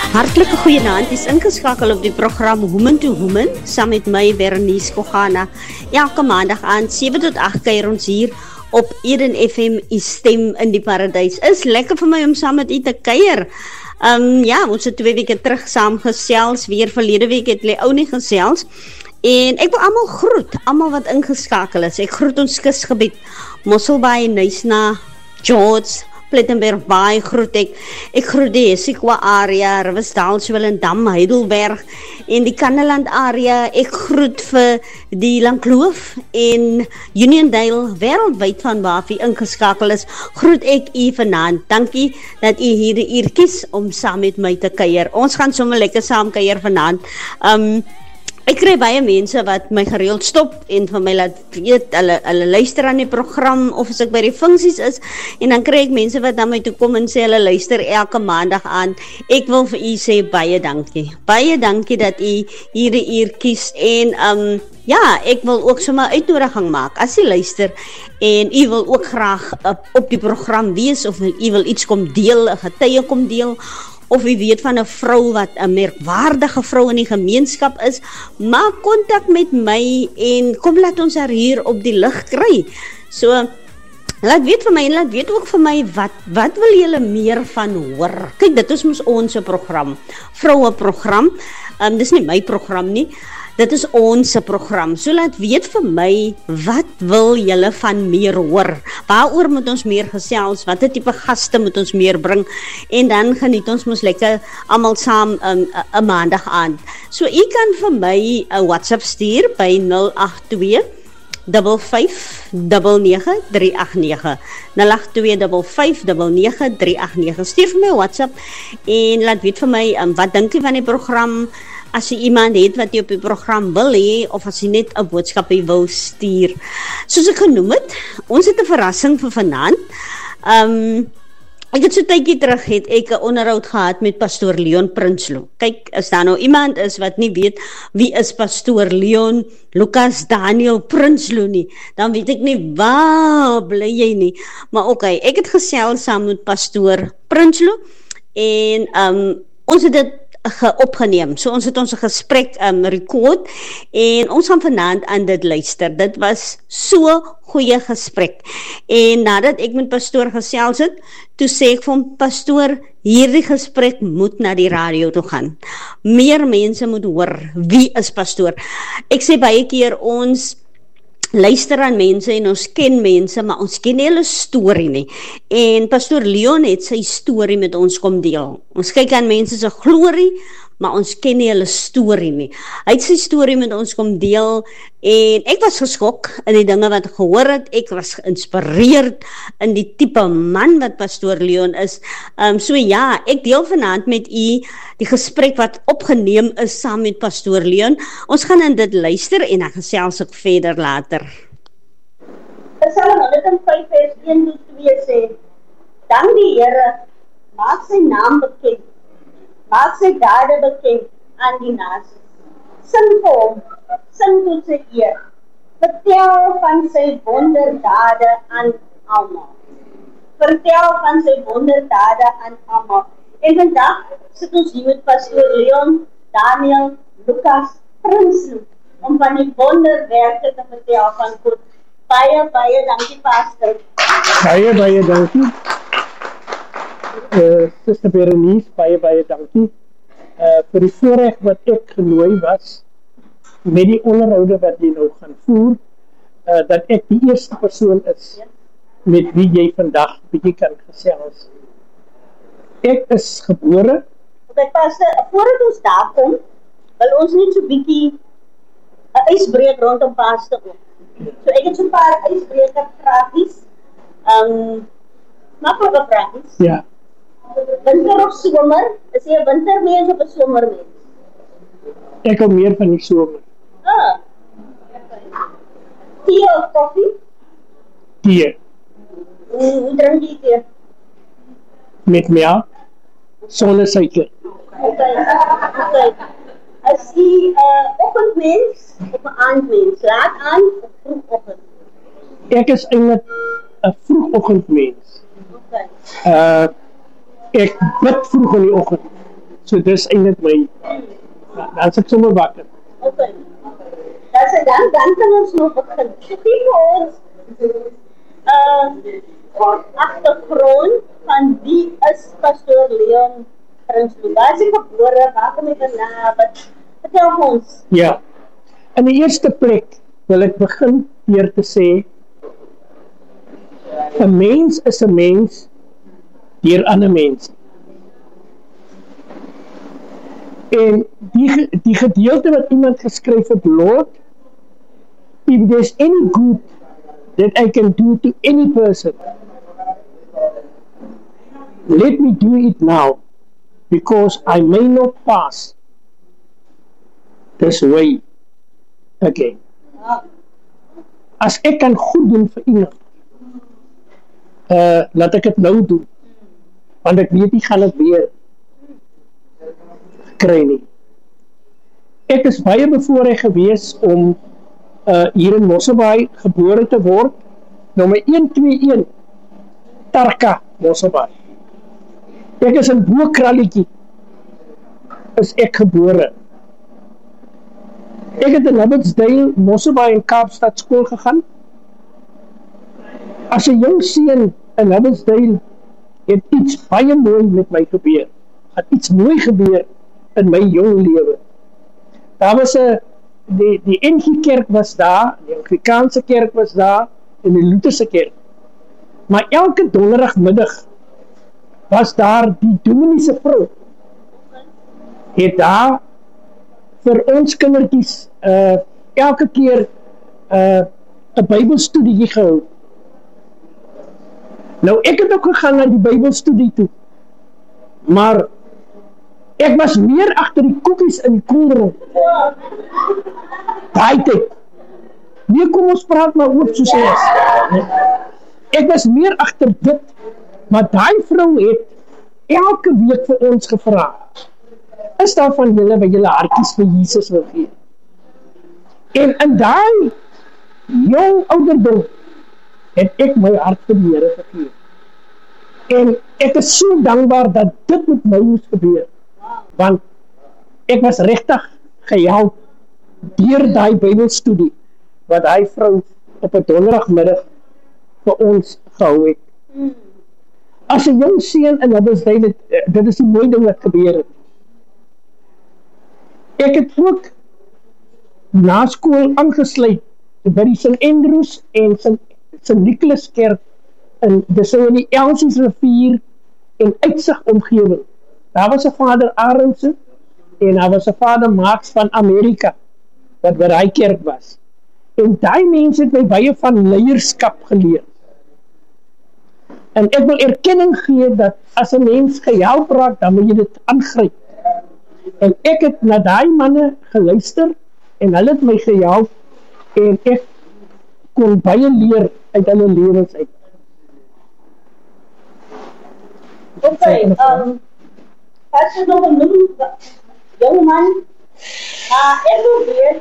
Hartlike goeienaand, is ingeskakel op die program Woman to Woman, saam met my Bernice Kogana. Elke maandag aan 7 tot 8 kuier ons hier op Eden FM, die stem in die paradys. Is lekker vir my om saam met u te kuier. Ons het 2 weke terug saam gesels, weer verlede week het Leo nie gesels. En ek wil almal groet, almal wat ingeskakel is. Ek groet ons kusgebied, Mosselbaai, Nysna, George, Plettenberg Baai groet ek groet die Esikwa area, Riversdal, Swellendam, Heidelberg en die Kanneland area, ek groet vir die Langkloof en Uniondale, wêreldwyd van waar u ingeskakel is, groet ek u vanaand. Dankie dat u hierdie uur kies om saam met my te kuier. Ons gaan sommer lekker saam kuier vanaand. Ek kry baie mense wat my gereeld stop en van my laat weet, hulle luister aan die program of as ek by die funksies is, en dan kry ek mense wat na my toe kom en sê hulle luister elke maandag aan. Ek wil vir u sê baie dankie. Baie dankie dat u hierdie uur kies en ek wil ook sommer 'n uitnodiging maak. As u luister en u wil ook graag op die program wees of u wil iets kom deel, 'n getuie kom deel, of u weet van 'n vrou wat 'n merkwaardige vrou in die gemeenskap is, maak kontak met my en kom laat ons haar hier op die lig kry. So, laat weet vir my en laat weet ook vir my, wat wil julle meer van hoor? Kyk, dit is ons program, vroue program, dis nie my program nie, dit is ons program, so laat weet vir my, wat wil julle van meer hoor? Waaroor moet ons meer gesels? Watter tipe gaste moet ons meer bring? En dan geniet ons mos lekker almal saam 'n maandag aand. So u kan vir my 'n WhatsApp stuur by 082 559 389 082 559 389. Stuur vir my WhatsApp en laat weet vir my wat dink jy van die program? As jy iemand het wat jy op die program wil hê, of as jy net 'n boodskap wil stuur. Soos ek genoem het, ons het 'n verrassing vir vanaand. Ek het so tydjie terug het ek 'n onderhoud gehad met pastoor Leon Prinsloo. Kyk, as daar nou iemand is wat nie weet wie is pastoor Leon Lucas Daniel Prinsloo nie, dan weet ek nie waar bly jy nie. Maar okay, ek het gesels saam met pastoor Prinsloo en ons het dit opgeneem. So ons het ons gesprek record en ons gaan vanaand aan dit luister. Dit was so goeie gesprek. En nadat ek met pastoor gesels het, toe sê ek vir hom, pastoor, hierdie gesprek moet na die radio toe gaan. Meer mense moet hoor, wie is pastoor? Ek sê baie keer ons luister aan mense en ons ken mense, maar ons ken nie hulle storie nie. En pastoor Leon het sy storie met ons kom deel. Ons kyk aan mense se glorie, maar ons ken nie hulle storie nie. Hy het sy storie met ons kom deel en ek was geskok in die dinge wat ek gehoor het. Ek was geïnspireerd in die tipe man wat pastoor Leon is. Ek deel vanaand met u die gesprek wat opgeneem is saam met pastoor Leon. Ons gaan in dit luister en dan gesels ek verder later. Psalm 105 vers 1 tot 2 sê, dank die Here, maak sy naam bekend, maak sy dade bekend aan die nasies. Sing vir hom, sing tot sy eer, vertel van sy wonderdade aan almal. Vertel van sy wonderdade aan almal. En vandag sit ons hier met pastoor Leon Daniel Lucas Prinsloo om van die wonderwerke te vertel van God. Baie dankie pastor. Baie dankie. Sister Berenice, baie dankie vir die voorreg wat ek genooi was met die onderhoude wat jy nou gaan voer, dat ek die eerste persoon is met wie jy vandag bietjie kan gesels. Ek is gebore. Okay, pastor, voordat ons daar kom, wil ons net so bietjie 'n ysbreek rondom pastor ook. So ek het so 'n paar ysbreker vragies. Maklike vragies. Ja. Winter of somer? Is jy 'n wintermens of 'n somermens? Ek hou meer van die somer. Tee of koffie? Tee. Hoe drink jy tee? Met melk, sonder suiker. Okay. Is jy 'n oggendmens of 'n aandmens? Laat aan of vroegoggend? Ek is eintlik 'n vroegoggendmens. Okay. Ek bid vroeg in die oggend. So dis eintlik my, dan sit sommer wakker. Okay. Dan kan ons nog begin. Gee vir ons kort agtergrond van wie is Pastoor Leon Prinsloo? Waar is hy gebore? Waar kom hy vandaan? Vertel ons. Ja. In die eerste plek wil ek begin deur te sê 'n mens is 'n mens deur ander mense. En die gedeelte wat iemand geskryf het, Lord, if there's any good that I can do to any person, let me do it now, because I may not pass this way again. As ek kan goed doen vir iemand, laat ek dit nou doen, want ek weet nie gaan ek weer kry nie. Ek is baie bevoorreg gewees om hier in Mosselbaai gebore te word, nommer 121 Tarka Mosselbaai. Ek is in Bokralletjie is ek gebore. Ek het in Abbotsdale, Mosselbaai en Kaapstad skool gegaan. As 'n jong seun in Abbotsdale het iets baie mooi met my gebeur. Het iets mooi gebeur in my jong lewe. Daar was die NG Kerk was daar, die Afrikaanse Kerk was daar en die Lutherse Kerk. Maar elke donderdagmiddag was daar die Dominiese vrou. Het daar vir ons kindertjies elke keer 'n Bybelstudie gehou. Nou ek het ook gegaan na die Bybelstudie toe. Maar ek was meer agter die koekies in die koelron. Daai tyd. Nee, kom ons praat maar oop soos hy is. Ek was meer agter dit, maar daai vrou het elke week vir ons gevra, is daar van julle wat julle hartjies vir Jesus wil gee? En in daai jong ouderdom het ek my hart vir die Here gegee. En ek is so dankbaar dat dit met my moes gebeur. Want ek was regtig gehelp deur daai Bybelstudie wat hy vrou op 'n donderdagmiddag vir ons gehou het. As 'n jong seun in Abbotsdale, dit is die mooi ding wat gebeur het. Ek het ook na skool aangesluit by die St. Andrews en St. Nicholas Kerk in die Elsies rivier en Uitsig omgewing. Daar was 'n vader Arendse en daar was 'n vader Max van Amerika wat by daai kerk was. En daai mense het my baie van leierskap geleer. En ek wil erkenning gee dat as 'n mens gehelp raak, dan moet jy dit aangryp. En ek het na daai manne geluister en hulle het my gehelp en ek kon baie leer uit hulle lewens uit. Okay, as jy nog 'n jong man, ek wil weet,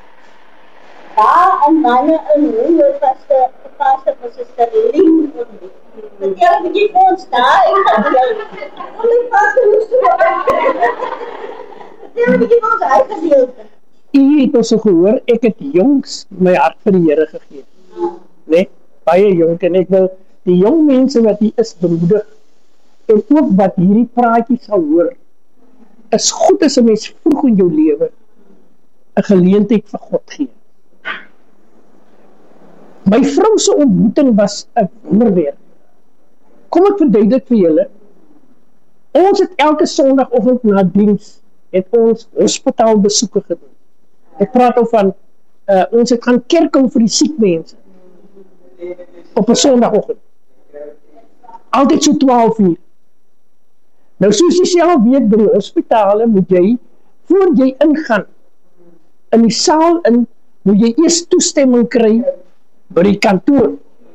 daar en manne in hoe vaste vir Suster Lien ontmoet. Vertel 'n bietjie vir ons daar, ek gaan kom my vaste hoes toe. Vertel 'n bietjie vir ons hy gedeelte. U het ons gehoor, ek het jongs my hart vir die Here gegee. Nee, baie jonk, en ek wil die jong mense wat hier is bemoedig, en ook wat hierdie praatjies sal hoor, is goed as 'n mens vroeg in jou lewe 'n geleentheid vir God gee. My vrou se ontmoeting was 'n wonderwerk. Kom ek verduidelik vir julle. Ons het elke Sondagoggend na diens het ons hospitaalbesoeke gedoen. Ek praat al van ons het gaan kerk hou vir die siek mense op 'n Sondagoggend. Altyd so 12 uur. Nou soos jy self weet, by die hospitale moet jy, voor jy ingaan in die saal in, moet jy eers toestemming kry by die kantoor.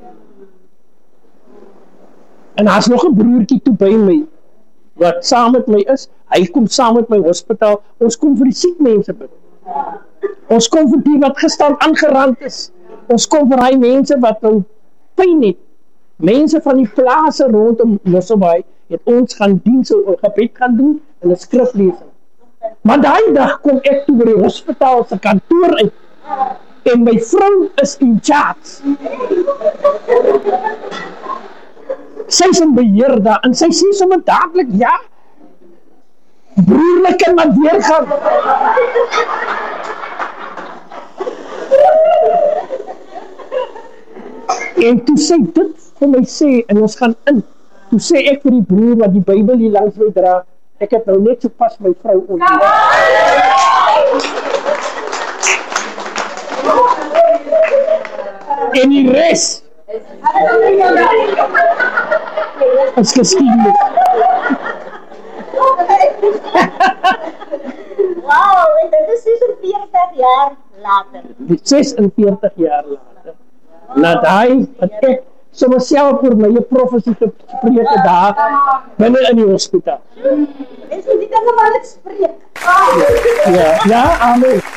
En daar's nog 'n broertjie toe by my, wat saam met my is, hy kom saam met my hospitaal, ons kom vir die siek mense bid. Ons kom vir die wat gister aangerand is, ons kom vir die mense wat nou pyn het, mense van die plase rondom Mosselbaai, het ons gaan diens, gebed gaan doen en 'n skriflesing. Maar daai dag kom ek toe by die hospitaal se kantoor uit en my vrou is in charge. Sy is 'n beheer daar en sy sê sommer dadelik, ja, broerlik kan maar deurgaan. En toe sê dit vir my sê, en ons gaan in, toe sê ek vir die broer wat die Bybel hier langs my dra, ek het nou net so pas my vrou ontmoet. En die res is geskiedenis. Wow, en dit is 46 jaar later. 46 jaar later. Na daai wat ek sommer self vir my profesie gespreek het daar binne in die hospitaal. En so die dinge wat ek spreek. Ja, amen.